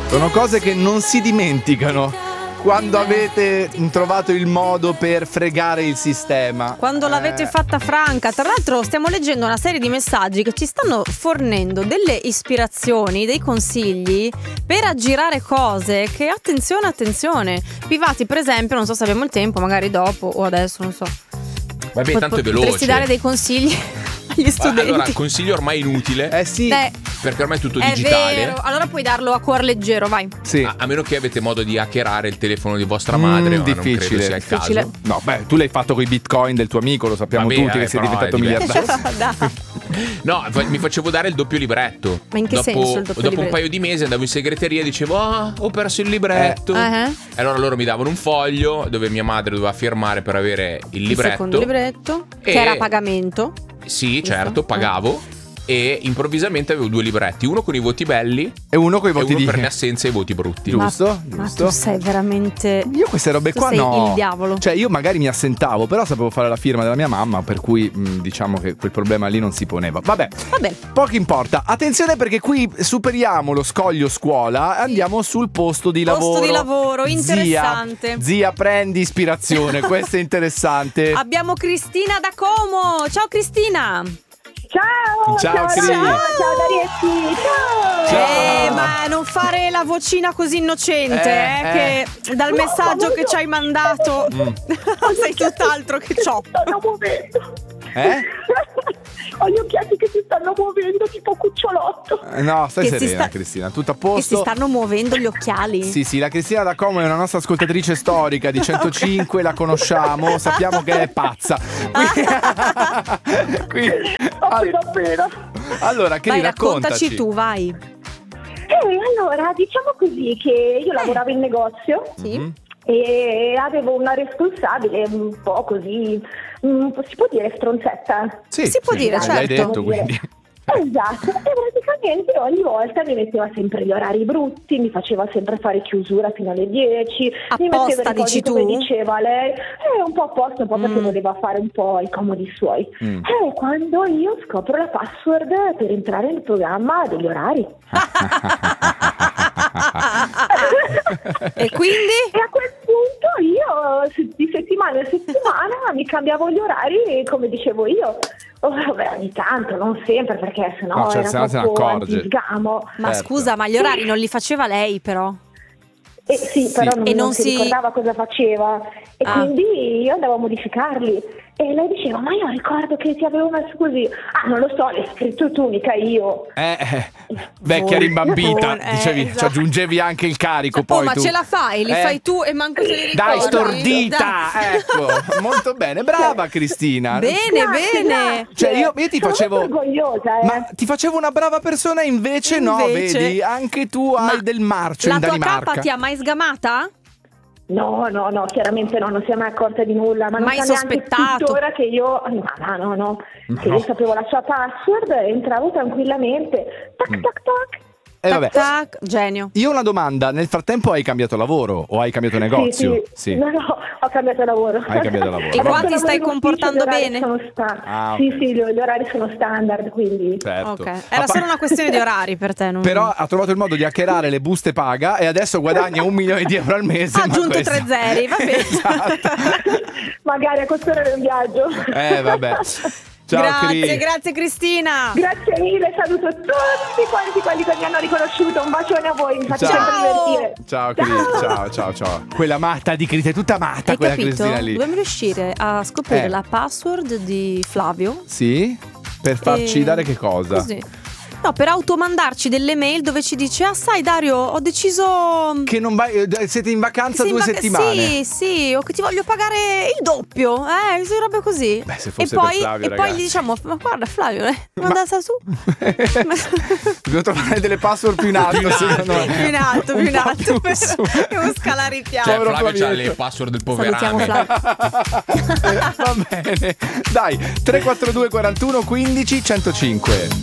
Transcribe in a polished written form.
Sono cose che non si dimenticano quando avete trovato il modo per fregare il sistema. Quando l'avete fatta franca. Tra l'altro stiamo leggendo una serie di messaggi che ci stanno fornendo delle ispirazioni, dei consigli per aggirare cose che, attenzione. Pivati, per esempio, non so se abbiamo il tempo, magari dopo o adesso, non so. Vabbè, tanto è veloce. Potresti dare dei consigli agli studenti? Allora, consiglio ormai inutile. Sì. Perché ormai è tutto è digitale. Vero. Allora puoi darlo a cuor leggero, vai. Sì. A meno che avete modo di hackerare il telefono di vostra madre, ma difficile. non credo sia il caso. No, beh, tu l'hai fatto con i bitcoin del tuo amico, lo sappiamo tutti che sei diventato miliardario. No, mi facevo dare il doppio libretto. Ma in che senso il doppio libretto? Dopo un paio di mesi andavo in segreteria e dicevo ho perso il libretto. E allora loro mi davano un foglio dove mia madre doveva firmare per avere il libretto. Secondo libretto, che era a pagamento. Sì, certo, pagavo. E improvvisamente avevo due libretti, uno con i voti belli e uno con i voti per le assenze e i voti brutti. Giusto? Ma tu sei veramente... Io queste robe qua sei no. il diavolo. Cioè io magari mi assentavo, però sapevo fare la firma della mia mamma, per cui diciamo che quel problema lì non si poneva. Vabbè. Poco importa. Attenzione, perché qui superiamo lo scoglio scuola e andiamo sul posto di lavoro. Posto di lavoro, interessante. Zia, prendi ispirazione, questo è interessante. Abbiamo Cristina da Como. Ciao Cristina. Ciao Cri. Ciao Darietti. Ciao. Ma non fare la vocina così innocente, che dal messaggio che ci hai mandato sei tutt'altro che ciò. Stanno muovendo. Ho gli occhiali che si stanno muovendo tipo cucciolotto. No, stai serena Cristina, tutto a posto. Che si stanno muovendo gli occhiali. Sì, la Cristina da Como è una nostra ascoltatrice storica di 105, la conosciamo, sappiamo che è pazza. Appena. Allora, che raccontaci tu, vai. Allora, diciamo così che io lavoravo in negozio. Sì. E avevo una responsabile un po' così, si può dire stronzetta? Sì, si può dire, certo. L'hai detto, quindi. Esatto, e praticamente ogni volta mi metteva sempre gli orari brutti, mi faceva sempre fare chiusura fino alle 10. Apposta, dici tu? Come diceva lei, un po' apposta, un po' perché voleva fare un po' i comodi suoi. Quando io scopro la password per entrare nel programma degli orari. E quindi? E a quel punto io di settimana in settimana mi cambiavo gli orari come dicevo io. Vabbè, ogni tanto, non sempre, perché sennò era troppo antisgamo. Ma scusa, ma gli orari non li faceva lei però? Sì, però non si ricordava cosa faceva e quindi io andavo a modificarli e lei diceva ma io ricordo che ti avevo messo così. Non lo so, l'hai scritto tu, mica io. Vecchia rimbambita, dicevi, ci aggiungevi anche il carico poi ma tu. ce la fai, li fai tu e manco se li ricordi. Dai, stordita, ecco, molto bene, brava Cristina. Bene. Cioè io ti facevo orgogliosa, ma ti facevo una brava persona, invece no, vedi, anche tu hai del marcio in Danimarca. La tua capa ti ha mai sgamata? No, chiaramente non si è mai accorta di nulla, ma non mai sa neanche sospettato. tuttora che io no. Che io sapevo la sua password e entravo tranquillamente. Tac tac tac. Vabbè. Tac, genio. Io ho una domanda, nel frattempo hai cambiato lavoro o hai cambiato negozio? Sì. No, ho cambiato lavoro. Hai cambiato lavoro. E qua ti stai comportando bene? Sì, gli orari sono standard, quindi. Certo. Okay. Era solo una questione di orari per te. Però ha trovato il modo di hackerare le buste paga e adesso guadagna 1 milione di euro al mese. Ha aggiunto 3 zeri, va bene. Esatto. Magari a costare un viaggio. Vabbè. Ciao, grazie Cristina. Grazie mille, saluto tutti quanti quelli che mi hanno riconosciuto. Un bacione a voi, mi faccio sempre divertire. Ciao Cris, ciao. Quella matta di Cris, è tutta matta. Hai quella capito? Cristina lì. Dobbiamo riuscire a scoprire la password di Flavio. Sì? Per farci dare che cosa? Così. No, per automandarci delle mail dove ci dice: sai Dario, ho deciso che non vai, siete in vacanza 2 settimane. Sì, o che ti voglio pagare il doppio. Robe così. Beh, se fosse e poi, per Flavio, poi gli diciamo: ma guarda Flavio, manda su. Dobbiamo trovare delle password più in alto. più in alto. Devo scalare i piani. Cioè, Flavio c'ha le password del poverano. Salutiamo Flavio. Va bene. Dai, 342 41 15 105.